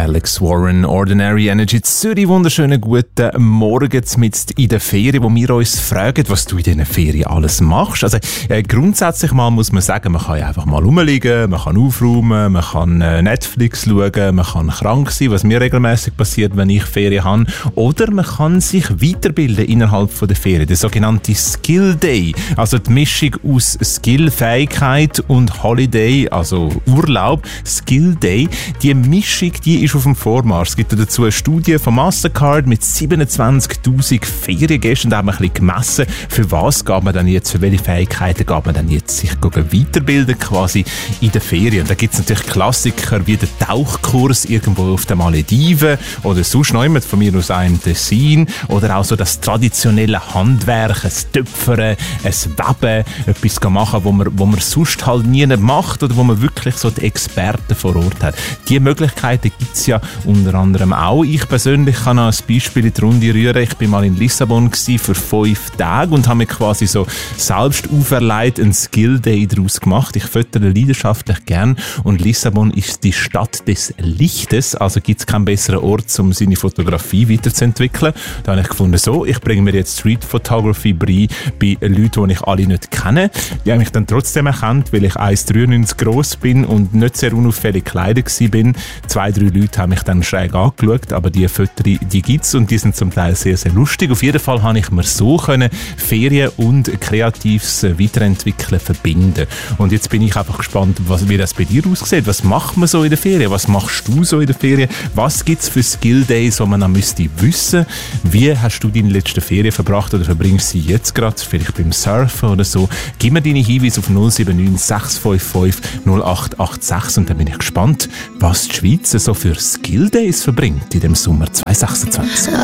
Alex Warren, Ordinary Energy Zürich. Wunderschönen guten Morgen mit in der Ferien, wo wir uns fragen, was du in diesen Ferien alles machst. Also grundsätzlich mal muss man sagen, man kann ja einfach mal rumliegen, man kann aufräumen, man kann Netflix schauen, man kann krank sein, was mir regelmäßig passiert, wenn ich Ferien habe. Oder man kann sich weiterbilden innerhalb von der Ferien. Der sogenannte Skill Day, also die Mischung aus Skill, Fähigkeit und Holiday, also Urlaub. Skill Day, die Mischung, die ist auf dem Vormarsch. Es gibt dazu eine Studie von Mastercard mit 27'000 Feriengästen. Da haben wir ein bisschen gemessen, für was geht man dann jetzt, für welche Fähigkeiten geht man dann jetzt sich weiterbilden quasi in der Ferien. Und da gibt es natürlich Klassiker wie den Tauchkurs irgendwo auf den Malediven oder sonst noch jemand, von mir aus einem Tessin, oder auch so das traditionelle Handwerk, ein Töpfern, ein Weben, etwas machen, wo man sonst halt nie macht oder wo man wirklich so die Experten vor Ort hat. Die Möglichkeiten gibt es ja unter anderem auch. Ich persönlich kann noch ein Beispiel in die Runde rühren. Ich bin mal in Lissabon für 5 Tage und habe mir quasi so selbst auferlegt einen Skill Day daraus gemacht. Ich füttere leidenschaftlich gern und Lissabon ist die Stadt des Lichtes, also gibt es keinen besseren Ort, um seine Fotografie weiterzuentwickeln. Da habe ich gefunden, ich bringe mir jetzt Street Photography bei Leuten, die ich alle nicht kenne. Die haben mich dann trotzdem erkannt, weil ich 1,93 gross bin und nicht sehr unauffällig gekleidet bin. 2, 3 Leute haben mich dann schräg angeschaut, aber die Fotos, die gibt es und die sind zum Teil sehr, sehr lustig. Auf jeden Fall habe ich mir so Ferien und kreatives Weiterentwickeln verbinden. Und jetzt bin ich einfach gespannt, wie das bei dir aussieht. Was macht man so in der Ferien? Was machst du so in der Ferien? Was gibt es für Skill Days, die man dann müsste wissen? Wie hast du deine letzte Ferien verbracht oder verbringst sie jetzt gerade? Vielleicht beim Surfen oder so? Gib mir deine Hinweise auf 079 655 0886 und dann bin ich gespannt, was die Schweiz so für Skill Days verbringt in dem Sommer 2026.